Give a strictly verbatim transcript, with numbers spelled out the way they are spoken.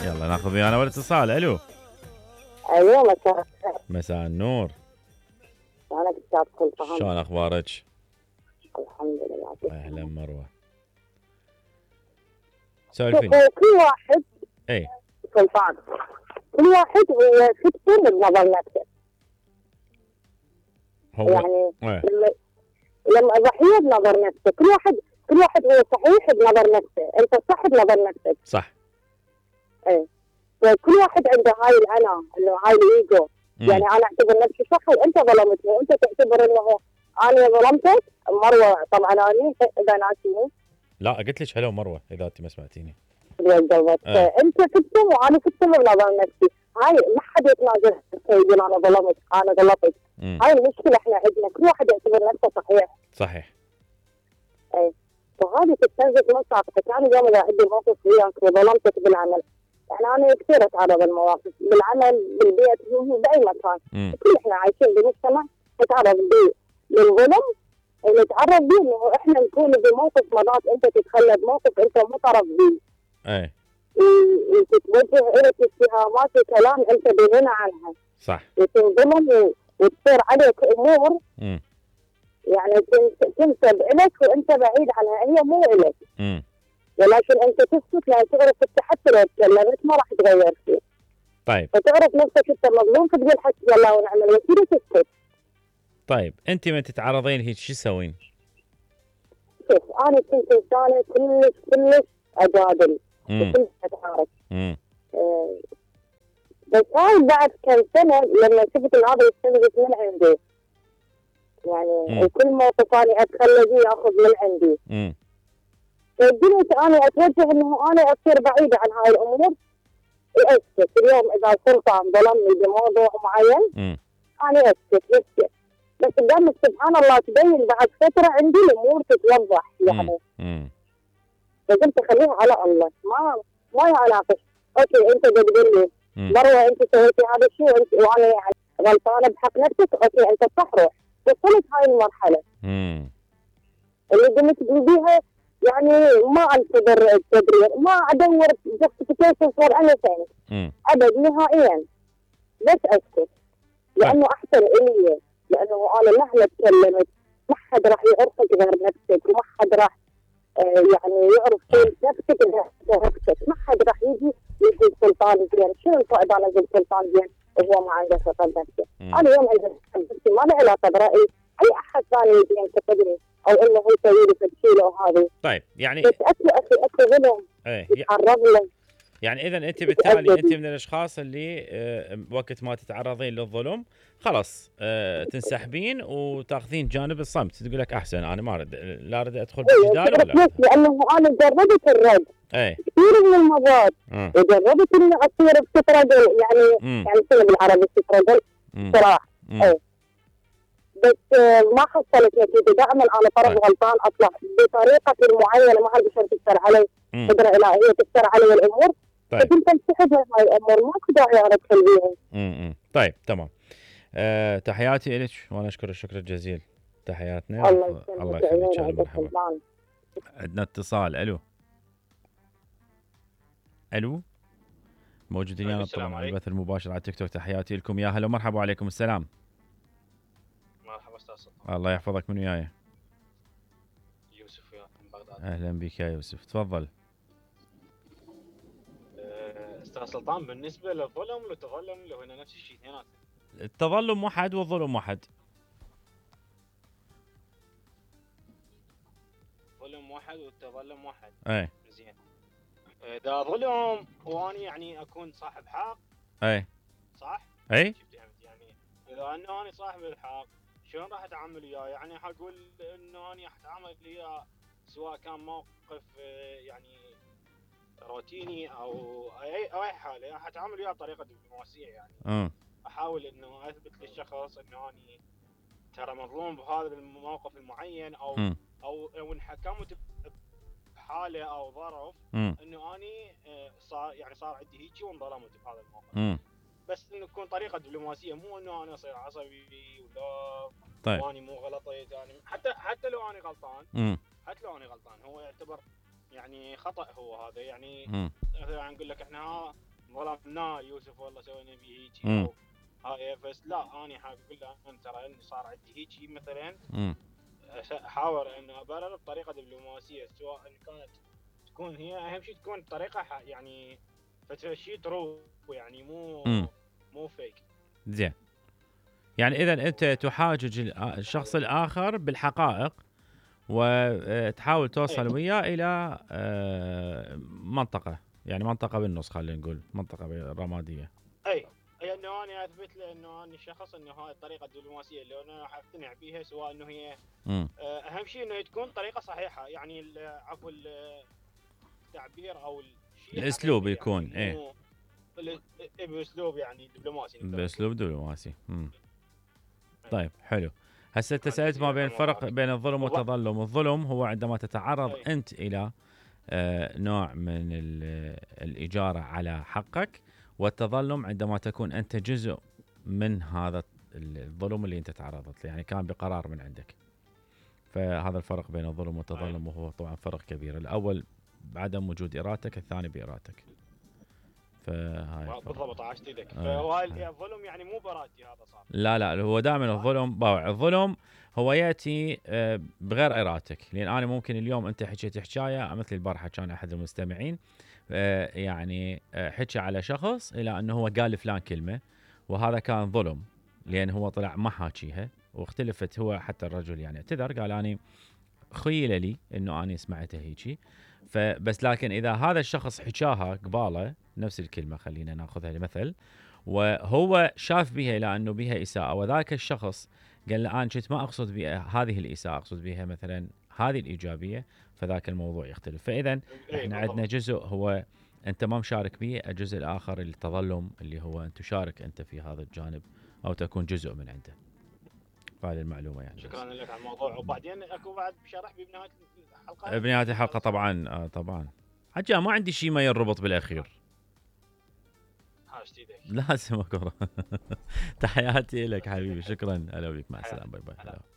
يلا ناخذ ويانا اول اتصال. الو. ايوه مساء مساء النور. انا كنت كل فهم. شلون اخبارك؟ الحمد لله. اهلا مروه. شوف سولفيني. هو كل واحد اي سلطان، كل واحد هو فكر بنظر نفسه. هو يعني ايه. لما لما ضحيه بنظر نفسه، كل واحد كل واحد هو صحيح بنظر نفسه، انت صح بنظر نفسك. صح. ايه فكل واحد عنده هاي الانا، انه هاي الايجو. يعني انا اعتبر نفسي صح وانت ظلمتني، وانت تعتبر انه انا ظلمتك. مروه طبعا انا اذا ناسيني. لا قلت لك هلا مروه اذا انت ما سمعتيني. بالضبط. آه. انت تكتم وانا تكتم بنظر نفسي. هاي ما حد يتنازل يقول انا ظلمت انا غلطت. مم. هاي المشكله احنا عندنا، كل واحد يعتبر نفسه صحيح. صحيح. اي وهذه تستنزف من طاقتك. انا اليوم اذا عندي موقف وياك وظلمتك بالعمل، يعني انا كثير اتعرض المواقف بالعمل بالبيت باي مكان. مم. كل احنا عايشين بمجتمع نتعرض به للظلم، ونتعرض به انه احنا نكون بموقف مرات انت تتخلى بموقف انت مو طرف به. اي وتتوجه اليك اتهامات وكلام انت بغنى عنها. صح. وتنظلم وتصير عليك امور امم يعني تنسب الك وانت بعيد عنها، هي مو الك. امم ولكن انت تسكت لان تعرف انت حتى لو تكلمت ما راح تغير شيء. طيب فتعرف نفسك انت مظلوم فتقول حسبي الله ونعم الوكيل وتسكت. طيب انت من تتعرضين هيك شو تسوين؟ شوف انا كنت انسانه كلش كلش اجادل وكلش اتعارك. امم أه بس هاي بعد كم سنه لما شفت ان هذا يستنزف من عندي، يعني مم. كل موقف انا اتخلى فيه ياخذ من عندي. امم فقلت انا اتوجه انه انا اصير بعيده عن هاي الامور. اسكت اليوم اذا سلطان ظلمني بموضوع معين امم انا اسكت اسكت. بس قدام سبحان الله تبين بعد فتره عندي الامور تتوضح يعني. امم فقلت خليها على الله، ما ما يناقش. اوكي انت تقول لي مروه انت سويتي هذا الشيء وانت وانا يعني غلطانه بحق نفسك، اوكي انت صح روح. وصلت هاي المرحله امم اللي قمت بيها، يعني ما انتظر التبرير، ما ادور justification for anything امم ابد نهائيا. بس اسكت لانه احسن الي، لانه انا مهما تكلمت ما حد راح يعرفك غير نفسك، وما حد راح آه يعني يعرف كيف نفسك غير نفسك. ما حد راح يجي يقول سلطان زين. شنو الفائده انا اقول سلطان زين وهو ما عنده ثقه بنفسه؟ انا يوم عندي ثقه بنفسي ما له علاقه برايي اي احد ثاني يجي ينتقدني او انه هو يسوي لي تشكيله وهذه. طيب يعني بس اكو اكو اكو ظلم ايه يتعرض له. يعني اذا انت بالتالي انت من الاشخاص اللي آه، وقت ما تتعرضين للظلم خلاص آه، تنسحبين وتاخذين جانب الصمت، تقول لك احسن انا ما اريد لا اريد ادخل بجدال ولا ليش؟ لانه انا جربت الرد ايه كثير من المرات مم. وجربت اني اصير بتترجل يعني مم. يعني شنو بالعربي بتترجل صراحه. اي بس آه، ما حصلت نتيجه. دائما انا طرف طيب. غلطان اطلع بطريقه معينه ما ادري شلون تكسر علي قدره الهيه تكسر علي الامور. طيب فكنت انسحب من هاي الامور، ماكو داعي انا ادخل بيها. امم طيب تمام. أه تحياتي لك وانا اشكر الشكر الجزيل. تحياتنا. الله يسلمك. الله يخليك. يا مرحبا. سلطان. عندنا اتصال. الو الو موجودين ويانا طبعا على البث المباشر على تيك توك. تحياتي لكم. يا هلا ومرحبا وعليكم السلام. مرحبا استاذ سلطان. الله يحفظك. من وياي؟ يوسف من بغداد. اهلا بك يا يوسف، تفضل. استاذ سلطان بالنسبه للظلم والتظلم اللي هو نفس الشيء اثنيناتهم. التظلم واحد والظلم واحد. ظلم واحد والتظلم واحد. اي زين. اذا ظلم واني يعني اكون صاحب حق. اي صح؟ اي يعني اذا انه انا صاحب الحق شلون راح اتعامل وياه؟ يعني حقول انه انا راح اتعامل وياه سواء كان موقف يعني روتيني او اي او اي حاله راح اتعامل وياه بطريقه دبلوماسيه يعني. امم احاول انه اثبت للشخص انه اني ترى مظلوم بهذا الموقف المعين او م. او او انحكمت بحاله او ظرف انه اني صار يعني صار عندي هيجي وانظلمت بهذا الموقف. م. بس انه تكون طريقه دبلوماسيه، مو انه انا اصير عصبي ولا طيب. واني مو غلطت يعني حتى حتى لو اني غلطان م. حتى لو اني غلطان هو يعتبر يعني خطأ هو هذا يعني. م. مثلا نقول لك احنا ظلمناه يوسف والله سوينا به هيك هاي، بس لا انا حاب اقول له انت ترى اني صار عندي هيك مثلا، احاول انه ابرر بطريقه دبلوماسيه، سواء ان كانت تكون هي اهم شيء تكون طريقه يعني شيء ترو يعني مو مم. مو فيك. زين، يعني اذا انت تحاجج الشخص الاخر بالحقائق وتحاول توصل وياه الى منطقه، يعني منطقه بالنص، خلينا نقول منطقه رماديه. اي اي انه انا اثبت له انه انا شخص انه هاي الطريقه الدبلوماسيه اللي انا راح اقتنع بها، سواء انه هي م. اهم شيء انه تكون طريقه صحيحه، يعني عفوا التعبير او الشيء الاسلوب يكون يعني ايه باسلوب يعني دبلوماسي، باسلوب دبلوماسي. امم طيب حلو. هسه انت سالت ما بين الفرق بين الظلم والتظلم. الظلم هو عندما تتعرض أي. انت الى آه نوع من الاجاره على حقك، والتظلم عندما تكون انت جزء من هذا الظلم اللي انت تعرضت له، يعني كان بقرار من عندك. فهذا الفرق بين الظلم والتظلم، وهو طبعا فرق كبير. الاول بعدم وجود ارادتك، الثاني بارادتك. فهاي بالضبط، عاشت ايدك. فهو الظلم يعني مو براتي، هذا صار. لا لا، هو دائما الظلم باوع. الظلم هو ياتي بغير ارادتك، لان انا ممكن اليوم انت حكيت حكايه مثل البارحه، كان احد المستمعين يعني حكى على شخص الى انه هو قال فلان كلمه، وهذا كان ظلم لان هو طلع ما حاكيها، واختلفت. هو حتى الرجل يعني اعتذر، قال اني خيل لي انه اني سمعتها هيجي. فبس لكن اذا هذا الشخص حكاها قباله نفس الكلمه، خلينا ناخذها لمثل، وهو شاف بها الى انه بها اساءه، وذاك الشخص قال له انا كنت ما اقصد بها هذه الاساءه، اقصد بها مثلا هذه الايجابيه، فذاك الموضوع يختلف. فاذا احنا عندنا جزء هو انت ما مشارك به، الجزء الاخر التظلم اللي هو ان تشارك انت في هذا الجانب او تكون جزء من عنده. هذه المعلومه يعني. شكرا لك على الموضوع. وبعدين اكو بعد شرح بنهايه الحلقه. بنهايه الحلقه طبعا. آه طبعا حجا ما عندي شيء ما يربط بالاخير. لازم اكره. تحياتي لك حبيبي، شكرا. هلا بك، مع السلامه، باي باي.